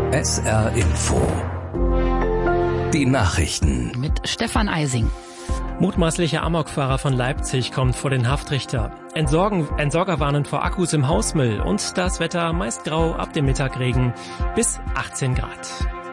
SR Info. Die Nachrichten. Mit Stefan Eising. Mutmaßlicher Amokfahrer von Leipzig kommt vor den Haftrichter. Entsorger warnen vor Akkus im Hausmüll und das Wetter meist grau, ab dem Mittag Regen bis 18 Grad.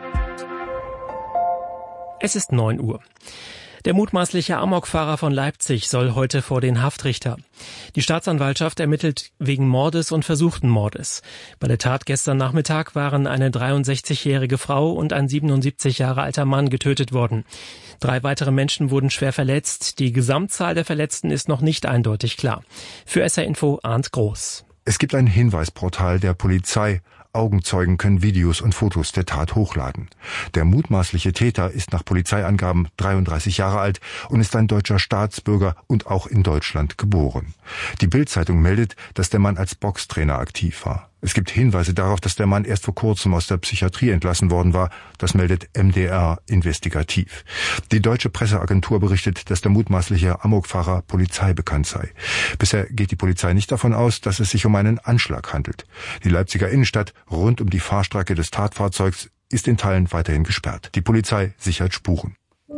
Es ist 9 Uhr. Der mutmaßliche Amokfahrer von Leipzig soll heute vor den Haftrichter. Die Staatsanwaltschaft ermittelt wegen Mordes und versuchten Mordes. Bei der Tat gestern Nachmittag waren eine 63-jährige Frau und ein 77 Jahre alter Mann getötet worden. 3 weitere Menschen wurden schwer verletzt. Die Gesamtzahl der Verletzten ist noch nicht eindeutig klar. Für SR Info Arndt Groß. Es gibt ein Hinweisportal der Polizei. Augenzeugen können Videos und Fotos der Tat hochladen. Der mutmaßliche Täter ist nach Polizeiangaben 33 Jahre alt und ist ein deutscher Staatsbürger und auch in Deutschland geboren. Die Bild-Zeitung meldet, dass der Mann als Boxtrainer aktiv war. Es gibt Hinweise darauf, dass der Mann erst vor kurzem aus der Psychiatrie entlassen worden war. Das meldet MDR investigativ. Die deutsche Presseagentur berichtet, dass der mutmaßliche Amokfahrer polizeibekannt sei. Bisher geht die Polizei nicht davon aus, dass es sich um einen Anschlag handelt. Die Leipziger Innenstadt rund um die Fahrstrecke des Tatfahrzeugs ist in Teilen weiterhin gesperrt. Die Polizei sichert Spuren.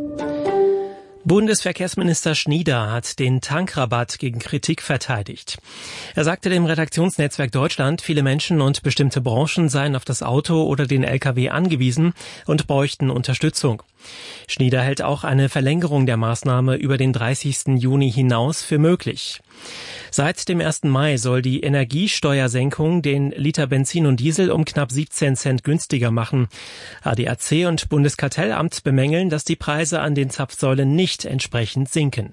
Bundesverkehrsminister Schnieder hat den Tankrabatt gegen Kritik verteidigt. Er sagte dem Redaktionsnetzwerk Deutschland, viele Menschen und bestimmte Branchen seien auf das Auto oder den LKW angewiesen und bräuchten Unterstützung. Schnieder hält auch eine Verlängerung der Maßnahme über den 30. Juni hinaus für möglich. Seit dem 1. Mai soll die Energiesteuersenkung den Liter Benzin und Diesel um knapp 17 Cent günstiger machen. ADAC und Bundeskartellamt bemängeln, dass die Preise an den Zapfsäulen nicht entsprechend sinken.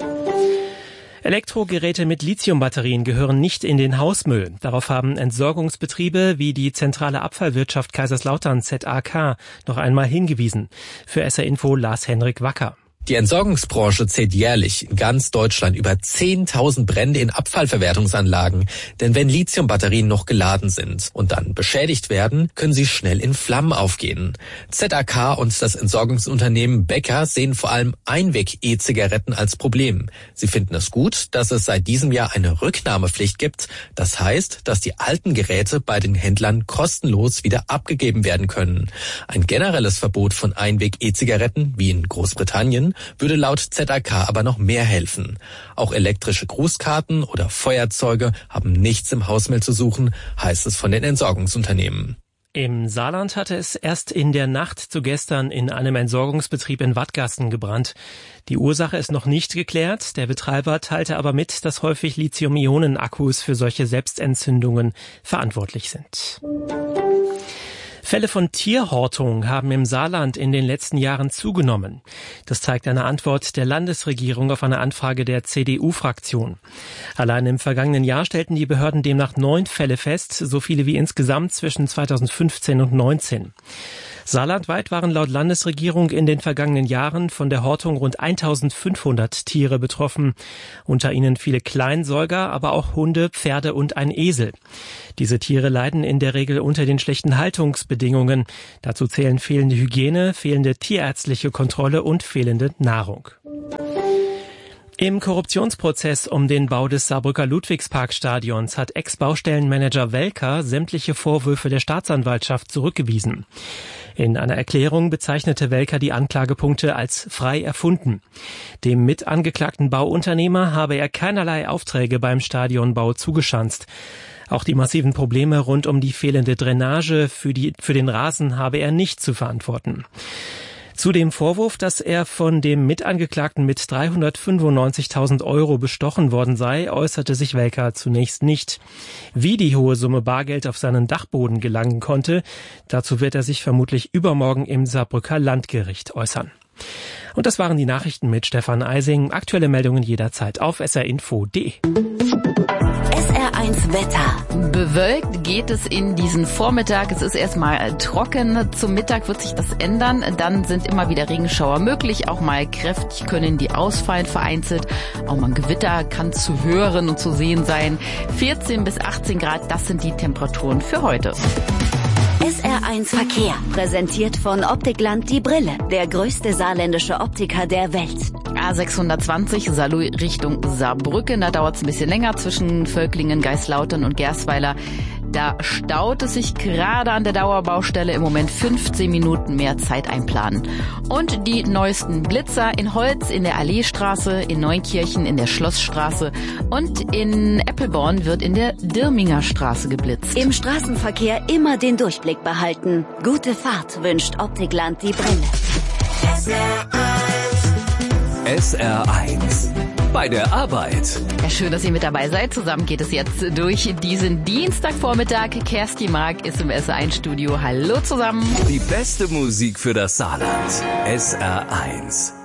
Elektrogeräte mit Lithiumbatterien gehören nicht in den Hausmüll. Darauf haben Entsorgungsbetriebe wie die Zentrale Abfallwirtschaft Kaiserslautern ZAK noch einmal hingewiesen. Für SR Info Lars-Henrik Wacker. Die Entsorgungsbranche zählt jährlich in ganz Deutschland über 10.000 Brände in Abfallverwertungsanlagen. Denn wenn Lithiumbatterien noch geladen sind und dann beschädigt werden, können sie schnell in Flammen aufgehen. ZAK und das Entsorgungsunternehmen Becker sehen vor allem Einweg-E-Zigaretten als Problem. Sie finden es gut, dass es seit diesem Jahr eine Rücknahmepflicht gibt. Das heißt, dass die alten Geräte bei den Händlern kostenlos wieder abgegeben werden können. Ein generelles Verbot von Einweg-E-Zigaretten, wie in Großbritannien, würde laut ZAK aber noch mehr helfen. Auch elektrische Grußkarten oder Feuerzeuge haben nichts im Hausmüll zu suchen, heißt es von den Entsorgungsunternehmen. Im Saarland hatte es erst in der Nacht zu gestern in einem Entsorgungsbetrieb in Wattgassen gebrannt. Die Ursache ist noch nicht geklärt. Der Betreiber teilte aber mit, dass häufig Lithium-Ionen-Akkus für solche Selbstentzündungen verantwortlich sind. Fälle von Tierhortung haben im Saarland in den letzten Jahren zugenommen. Das zeigt eine Antwort der Landesregierung auf eine Anfrage der CDU-Fraktion. Allein im vergangenen Jahr stellten die Behörden demnach 9 Fälle fest, so viele wie insgesamt zwischen 2015 und 2019. Saarlandweit waren laut Landesregierung in den vergangenen Jahren von der Hortung rund 1500 Tiere betroffen. Unter ihnen viele Kleinsäuger, aber auch Hunde, Pferde und ein Esel. Diese Tiere leiden in der Regel unter den schlechten Haltungsbedingungen. Dazu zählen fehlende Hygiene, fehlende tierärztliche Kontrolle und fehlende Nahrung. Im Korruptionsprozess um den Bau des Saarbrücker Ludwigsparkstadions hat Ex-Baustellenmanager Welker sämtliche Vorwürfe der Staatsanwaltschaft zurückgewiesen. In einer Erklärung bezeichnete Welker die Anklagepunkte als frei erfunden. Dem mitangeklagten Bauunternehmer habe er keinerlei Aufträge beim Stadionbau zugeschanzt. Auch die massiven Probleme rund um die fehlende Drainage für den Rasen habe er nicht zu verantworten. Zu dem Vorwurf, dass er von dem Mitangeklagten mit 395.000 € bestochen worden sei, äußerte sich Welker zunächst nicht. Wie die hohe Summe Bargeld auf seinen Dachboden gelangen konnte, dazu wird er sich vermutlich übermorgen im Saarbrücker Landgericht äußern. Und das waren die Nachrichten mit Stefan Eising. Aktuelle Meldungen jederzeit auf srinfo.de. SR1 Wetter. Bewölkt geht es in diesen Vormittag. Es ist erstmal trocken. Zum Mittag wird sich das ändern. Dann sind immer wieder Regenschauer möglich. Auch mal kräftig können die ausfallen vereinzelt. Auch mal ein Gewitter kann zu hören und zu sehen sein. 14 bis 18 Grad, das sind die Temperaturen für heute. SR1 Verkehr, präsentiert von Optikland die Brille, der größte saarländische Optiker der Welt. A620 Saarlouis Richtung Saarbrücken, da dauert es ein bisschen länger zwischen Völklingen, Geislautern und Gersweiler. Da staut es sich gerade an der Dauerbaustelle. Im Moment 15 Minuten mehr Zeit einplanen. Und die neuesten Blitzer in Holz in der Alleestraße, in Neunkirchen in der Schlossstraße und in Eppelborn wird in der Dirminger Straße geblitzt. Im Straßenverkehr immer den Durchblick behalten. Gute Fahrt wünscht Optikland die Brille. SR1 bei der Arbeit. Ja, schön, dass ihr mit dabei seid. Zusammen geht es jetzt durch diesen Dienstagvormittag. Kerstin Mark ist im SR1-Studio. Hallo zusammen. Die beste Musik für das Saarland. SR1.